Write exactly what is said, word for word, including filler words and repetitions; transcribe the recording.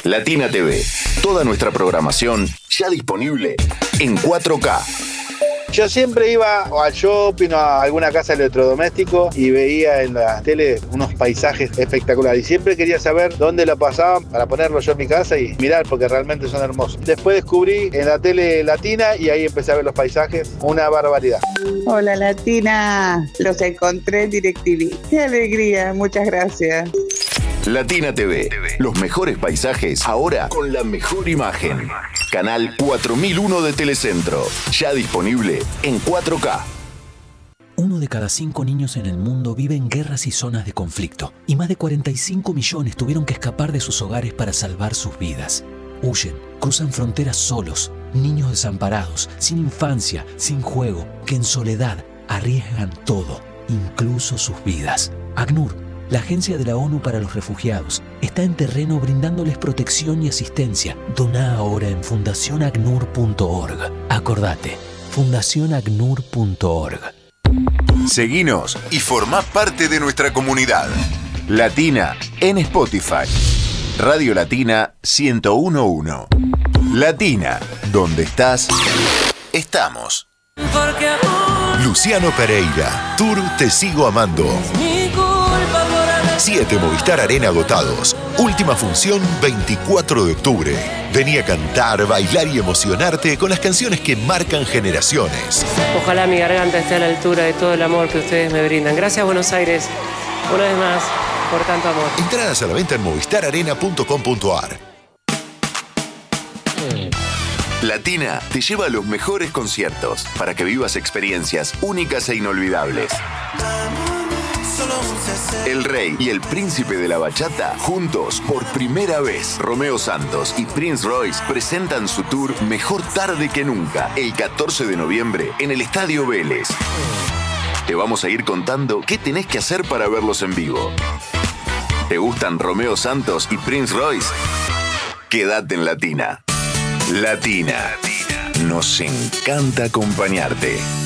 Latina T V. Toda nuestra programación ya disponible en cuatro K. Yo siempre iba al shopping o a alguna casa de electrodoméstico y veía en la tele unos paisajes espectaculares. Y siempre quería saber dónde lo pasaban para ponerlo yo en mi casa y mirar, porque realmente son hermosos. Después descubrí en la tele latina y ahí empecé a ver los paisajes. Una barbaridad. Hola Latina, los encontré en DirecTV. ¡Qué alegría! Muchas gracias. Latina T V. Los mejores paisajes ahora con la mejor imagen. Canal cuatro mil uno de Telecentro. Ya disponible en cuatro K. Uno de cada cinco niños en el mundo vive en guerras y zonas de conflicto. Y más de cuarenta y cinco millones tuvieron que escapar de sus hogares para salvar sus vidas. Huyen, cruzan fronteras solos. Niños desamparados, sin infancia, sin juego, que en soledad arriesgan todo, incluso sus vidas. ACNUR, la Agencia de la ONU para los Refugiados, está en terreno brindándoles protección y asistencia. Doná ahora en fundación acnur punto org. Acordate, fundación acnur punto org. Seguinos y formá parte de nuestra comunidad. Latina en Spotify. Radio Latina ciento uno punto uno. Latina, donde estás, estamos. Luciano Pereira, Tour Te Sigo Amando. Siete Movistar Arena agotados. Última función veinticuatro de octubre. Vení a cantar, bailar y emocionarte con las canciones que marcan generaciones. Ojalá mi garganta esté a la altura de todo el amor que ustedes me brindan. Gracias, Buenos Aires, una vez más, por tanto amor. Entradas a la venta en movistar arena punto com punto ar. Latina te lleva a los mejores conciertos para que vivas experiencias únicas e inolvidables. El Rey y el Príncipe de la Bachata juntos por primera vez. Romeo Santos y Prince Royce presentan su tour Mejor Tarde que Nunca el catorce de noviembre en el Estadio Vélez. Te vamos a ir contando qué tenés que hacer para verlos en vivo. ¿Te gustan Romeo Santos y Prince Royce? Quédate en Latina. Latina. Nos encanta acompañarte.